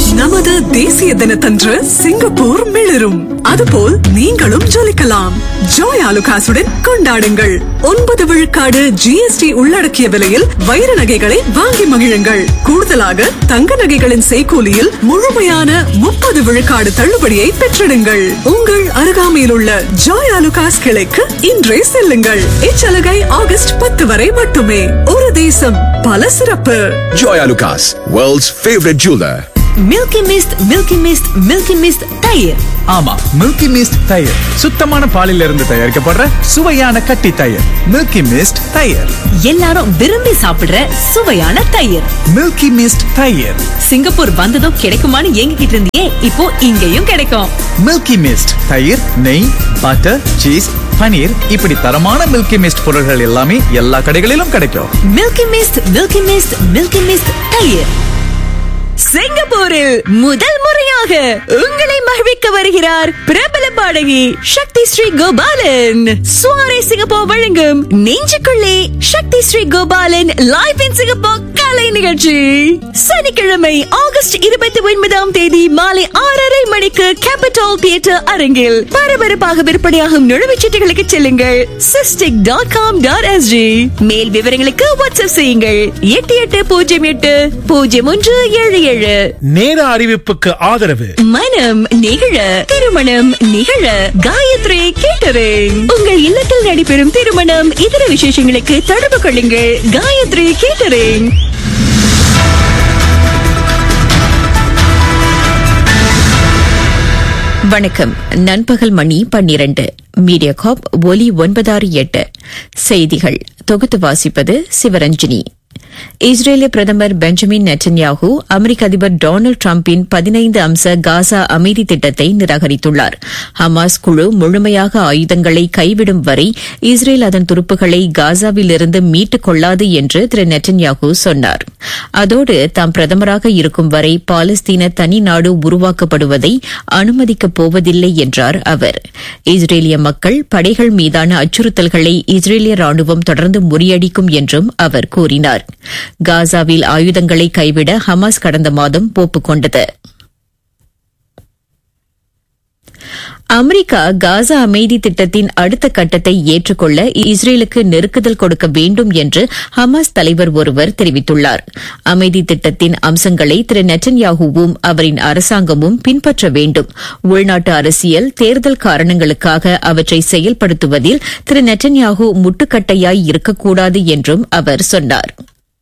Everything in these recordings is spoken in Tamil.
நமது தேசிய தினத்தன்று சிங்கப்பூர் மிளிரும். அதுபோல் நீங்களும் ஜொலிக்கலாம். ஜோய் ஆலுகாசுடன் கொண்டாடுங்கள். 9 விழுக்காடு GST உள்ளடக்கிய விலையில் வைர நகைகளை வாங்கி மகிழுங்கள். கூடுதலாக தங்க நகைகளின் செய்கூலியில் முழுமையான 30 விழுக்காடு தள்ளுபடியை பெற்றிடுங்கள். உங்கள் அருகாமையில் உள்ள ஜோய் ஆலுகாஸ் கிளைக்கு இன்றே செல்லுங்கள். இச்சலுகை ஆகஸ்ட் 10 வரை மட்டுமே. ஒரு தேசம், பல சிறப்பு. Joy Alucas, world's favorite jeweler. Milky mist, milky mist, milky mist தயிர். ஆமா, மில்கி மிஸ்ட் தயிர் சுத்தமான பாலில் இருந்து தயாரிக்கப்படுற சுவையான கட்டி தயிர். மில்கி மிஸ்ட் தயிர், எல்லாரும் விரும்பி சாப்பிடுற சுவையான தயிர். மில்கி மிஸ்ட் தயிர். சிங்கப்பூர் வந்ததும் கிடைக்குமான்னு ஏங்கிட்டு இருந்தியே, இப்போ இங்கேயும் கிடைக்கும். மில்கி மிஸ்ட் தயிர், நெய், பட்டர், சீஸ், பனீர், இப்படி தரமான மில்கி மிஸ்ட் பொருட்கள் எல்லாமே எல்லா கடைகளிலும் கிடைக்கும். Milky mist, milky mist, milky mist தயிர். சிங்கப்பூரில் முதல் முறையாக உங்களை மகிழ்விக்க வருகிறார் பிரபல பாடகி சக்தி ஸ்ரீ கோபாலன். சுவாரே சிங்கப்பூர் வழங்கும் நெஞ்சுக்குள்ளே சக்தி Sri Gopalan live in Singapore கலை நிகழ்ச்சி. சனிக்கிழமை ஆகஸ்ட் 29ஆம் தேதி மாலை 6:30 மணிக்கு கேபிட்டல் தியேட்டர் அரங்கில் பரபரப்பாக விற்பனையாகும் நுழைவுச்சீட்டுகளுக்கு செல்லுங்கள். sistik.com.sg. மேல் விவரங்களுக்கு வாட்ஸ்அப் செய்யுங்கள் 88080177. நேர அறிவிப்புக்கு ஆதரவு. மனம் நிகழ, திருமணம் நிகழ காயத்ரி கேட்டரிங். உங்கள் இல்லத்தில் நடைபெறும் திருமணம், இதர விசேஷங்களுக்கு தொடர்பு கொள்ளுங்கள் காயத்ரி கேட்டரிங். வணக்கம். நண்பகல் மணி 12. மீடியா காப் ஒலி 968. செய்திகள் தொகுத்து வாசிப்பது சிவரஞ்சினி. இஸ்ரேலிய பிரதமர் பெஞ்சமின் நெட்டன்யாஹூ அமெரிக்க அதிபர் டொனால்டு டிரம்பின் 15 அம்ச காசா அமைதி திட்டத்தை நிராகரித்துள்ளார். ஹமாஸ் குழு முழுமையாக ஆயுதங்களை கைவிடும் வரை இஸ்ரேல் அதன் துருப்புகளை காசாவிலிருந்து மீட்டுக் கொள்ளாது என்று திரு நெட்டன்யாஹூ சொன்னார். அதோடு தாம் பிரதமராக இருக்கும் வரை பாலஸ்தீன தனி நாடு உருவாக்கப்படுவதை அனுமதிக்கப் போவதில்லை என்றார் அவர். இஸ்ரேலிய மக்கள் படைகள் மீதான அச்சுறுத்தல்களை இஸ்ரேலிய ராணுவம் தொடர்ந்து முறியடிக்கும் என்றும் அவர் கூறினார். காசாவில் ஆயுதங்களை கைவிட ஹமாஸ் கடந்த மாதம் ஒப்புக்கொண்டது. அமெரிக்கா காசா அமைதி திட்டத்தின் அடுத்த கட்டத்தை ஏற்றுக்கொள்ள இஸ்ரேலுக்கு நெருக்குதல் கொடுக்க வேண்டும் என்று ஹமாஸ் தலைவர் ஒருவர் தெரிவித்துள்ளார். அமைதி திட்டத்தின் அம்சங்களை திரு நெட்டன்யாஹூவும் அவரின் அரசாங்கமும் பின்பற்ற வேண்டும். உள்நாட்டு அரசியல், தேர்தல் காரணங்களுக்காக அவற்றை செயல்படுத்துவதில் திரு நெட்டன்யாஹூ முட்டுக்கட்டையாய் இருக்கக்கூடாது என்றும் அவர் சொன்னார்.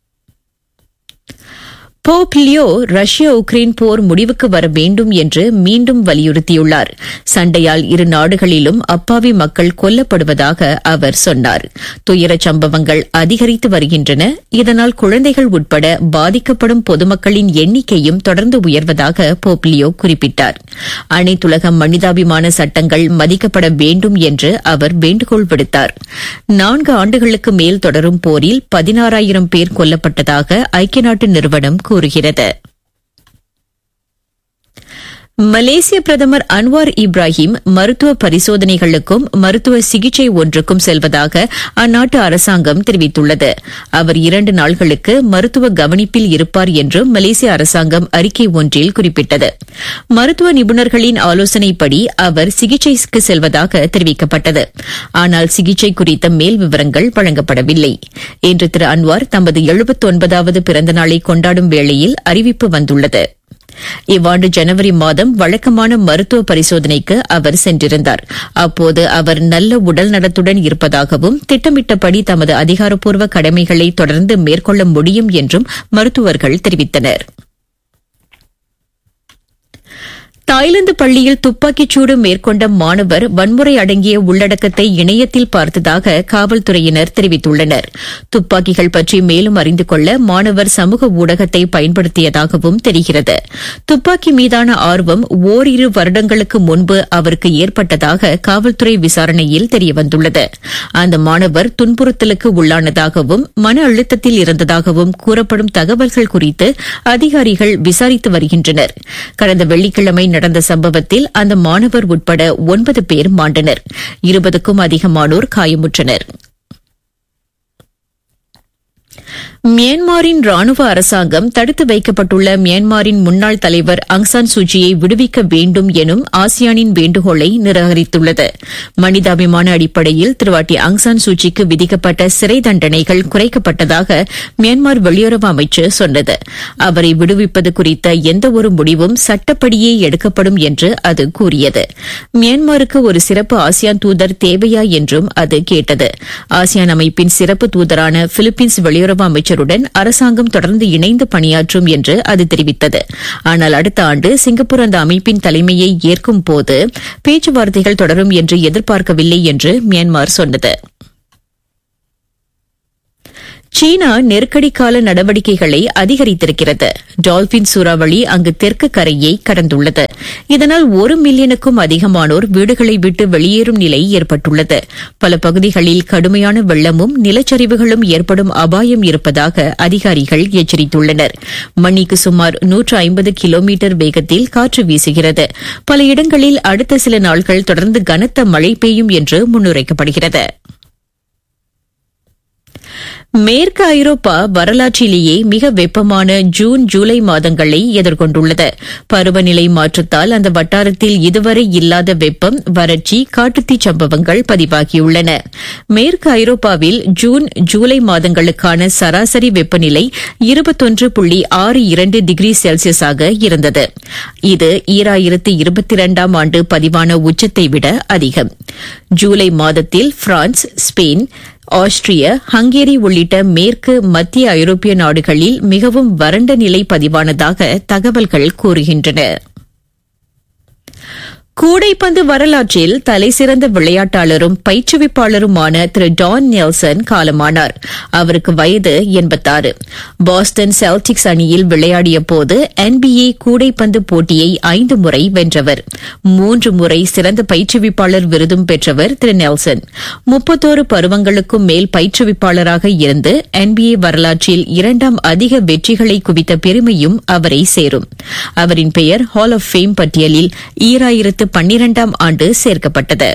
போப் லியோ ரஷ்யா உக்ரைன் போர் முடிவுக்கு வர வேண்டும் என்று மீண்டும் வலியுறுத்தியுள்ளார். சண்டையால் இரு நாடுகளிலும் அப்பாவி மக்கள் கொல்லப்படுவதாக அவர் சொன்னார். துயரச் சம்பவங்கள் அதிகரித்து வருகின்றன. இதனால் குழந்தைகள் உட்பட பாதிக்கப்படும் பொதுமக்களின் எண்ணிக்கையும் தொடர்ந்து உயர்வதாக போப் லியோ குறிப்பிட்டார். அனைத்துலக மனிதாபிமான சட்டங்கள் மதிக்கப்பட வேண்டும் என்று அவர் வேண்டுகோள் விடுத்தார். 4 ஆண்டுகளுக்கு மேல் தொடரும் போரில் 16,000 பேர் கொல்லப்பட்டதாக ஐக்கிய நாட்டு நிறுவனம் கூறுகிறது. மலேசிய பிரதமர் அன்வார் இப்ராஹிம் மருத்துவ பரிசோதனைகளுக்கும் மருத்துவ சிகிச்சை ஒன்றுக்கும் செல்வதாக அந்நாட்டு அரசாங்கம் தெரிவித்துள்ளது. அவர் 2 நாள்களுக்கு மருத்துவ கவனிப்பில் இருப்பார் என்று மலேசிய அரசாங்கம் அறிக்கை ஒன்றில் குறிப்பிட்டது. மருத்துவ நிபுணர்களின் ஆலோசனைப்படி அவர் சிகிச்சைக்கு செல்வதாக தெரிவிக்கப்பட்டது. ஆனால் சிகிச்சை குறித்த மேல் விவரங்கள் வழங்கப்படவில்லை. இன்று திரு அன்வார் தமது 79வது பிறந்தநாளை கொண்டாடும் வேளையில் அறிவிப்பு வந்துள்ளது. இவ்வாண்டு ஜனவரி மாதம் வழக்கமான மருத்துவ பரிசோதனைக்கு அவர் சென்றிருந்தார். அப்போது அவர் நல்ல உடல் நலத்துடன் இருப்பதாகவும் திட்டமிட்டபடி தமது அதிகாரப்பூர்வ கடமைகளை தொடர்ந்து மேற்கொள்ள முடியும் என்றும் மருத்துவர்கள் தெரிவித்தனர். தாய்லாந்து பள்ளியில் துப்பாக்கிச்சூடு மேற்கொண்ட மாணவர் வன்முறை அடங்கிய உள்ளடக்கத்தை இணையத்தில் பார்த்ததாக காவல்துறையினர் தெரிவித்துள்ளனர். துப்பாக்கிகள் பற்றி மேலும் அறிந்து கொள்ள மாணவர் சமூக ஊடகத்தை பயன்படுத்தியதாகவும் தெரிகிறது. துப்பாக்கி மீதான ஆர்வம் ஓரிரு வருடங்களுக்கு முன்பு அவருக்கு ஏற்பட்டதாக காவல்துறை விசாரணையில் தெரியவந்துள்ளது. அந்த மாணவர் துன்புறுத்தலுக்கு உள்ளானதாகவும் மன அழுத்தத்தில் இருந்ததாகவும் கூறப்படும் தகவல்கள் குறித்து அதிகாரிகள் விசாரித்து வருகின்றனர். கடந்த வெள்ளிக்கிழமை நடந்த சம்பவத்தில் அந்த மாணவர் உட்பட 9 பேர் மாண்டனர். 20க்கும் அதிகமானோர் காயமுற்றனர். மியான்மரின் ராணுவ அரசாங்கம் தடுத்து வைக்கப்பட்டுள்ள மியான்மரின் முன்னாள் தலைவர் ஆங் சான் சூச்சியை விடுவிக்க வேண்டும் எனும் ஆசியானின் வேண்டுகோளை நிராகரித்துள்ளது. மனிதாபிமான அடிப்படையில் திருவாட்டி ஆங் சான் சூச்சிக்கு விதிக்கப்பட்ட சிறை தண்டனைகள் குறைக்கப்பட்டதாக மியான்மர் வெளியுறவு அமைச்சு சொன்னது. அவரை விடுவிப்பது குறித்த எந்தவொரு முடிவும் சட்டப்படியே எடுக்கப்படும் என்று அது கூறியது. மியான்மருக்கு ஒரு சிறப்பு ஆசியான் தூதர் தேவையா என்றும் அது கேட்டது. ஆசியான் அமைப்பின் சிறப்பு தூதரான பிலிப்பீன்ஸ் வெளியுறவு அமைச்சருடன் அரசாங்கம் தொடர்ந்து இணைந்து பணியாற்றும் என்று அது தெரிவித்தது. ஆனால் அடுத்த ஆண்டு சிங்கப்பூர் அந்த அமைப்பின் தலைமையை ஏற்கும் போது பேச்சுவார்த்தைகள் தொடரும் என்று எதிர்பார்க்கவில்லை என்று மியான்மர் சொன்னது. சீனா நெருக்கடி கால நடவடிக்கைகளை அதிகரித்திருக்கிறது. டால்பின் சூறாவளி அங்கு தெற்கு கரையை கடந்துள்ளது. இதனால் 1 மில்லியனுக்கும் அதிகமானோர் வீடுகளை விட்டு வெளியேறும் நிலை ஏற்பட்டுள்ளது. பல பகுதிகளில் கடுமையான வெள்ளமும் நிலச்சரிவுகளும் ஏற்படும் அபாயம் இருப்பதாக அதிகாரிகள் எச்சரித்துள்ளனர். மணிக்கு சுமார் 150 கிலோமீட்டர் வேகத்தில் காற்று வீசுகிறது. பல இடங்களில் அடுத்த சில நாட்கள் தொடர்ந்து கனத்த மழை பெய்யும் என்று முன்னுரைக்கப்படுகிறது. மேற்கு ஐரோப்பா வரலாற்றிலேயே மிக வெப்பமான ஜூன் ஜூலை மாதங்களை எதிர்கொண்டுள்ளது. பருவநிலை மாற்றத்தால் அந்த வட்டாரத்தில் இதுவரை இல்லாத வெப்பம், வறட்சி, காட்டுத்தீ சம்பவங்கள் பதிவாகியுள்ளன. மேற்கு ஐரோப்பாவில் ஜூன் ஜூலை மாதங்களுக்கான சராசரி வெப்பநிலை 21.62 டிகிரி செல்சியஸாக இருந்தது. இது 2022ஆம் ஆண்டு பதிவான உச்சத்தை விட அதிகம். ஜூலை மாதத்தில் பிரான்ஸ், ஸ்பெயின், ஆஸ்திரியா, ஹங்கேரி உள்ளிட்ட மேற்கு மத்திய ஐரோப்பிய நாடுகளில் மிகவும் வறண்ட நிலை பதிவானதாக தகவல்கள் கூறுகின்றன. கூடைப்பந்து வரலாற்றில் தலைசிறந்த விளையாட்டாளரும் பயிற்றுவிப்பாளருமான திரு டான் நெல்சன் காலமானார். அவருக்கு வயது 86. பாஸ்டன் செல்டிக்ஸ் அணியில் விளையாடிய போது NBA கூடைப்பந்து போட்டியை 5 முறை வென்றவர். 3 முறை சிறந்த பயிற்றுவிப்பாளர் விருதும் பெற்றவர் திரு நெல்சன். 31 பருவங்களுக்கும் மேல் பயிற்றுவிப்பாளராக இருந்து NBA வரலாற்றில் 2ஆம் அதிக வெற்றிகளை குவித்த பெருமையும் அவரை சேரும். அவரின் பெயர் ஹால் ஆஃப் ஃபேம் பட்டியலில் 2012ஆம் ஆண்டு சேர்க்கப்பட்டது.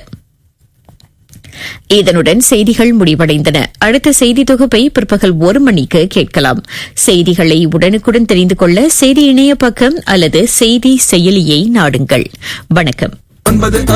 இதனுடன் செய்திகள் முடிவடைந்தன. அடுத்த செய்தி தொகுப்பை பிற்பகல் 1 மணிக்கு கேட்கலாம். செய்திகளை உடனுக்குடன் தெரிந்து கொள்ள செய்தி இணைய பக்கம் அல்லது செய்தி செயலியை நாடுங்கள். வணக்கம்.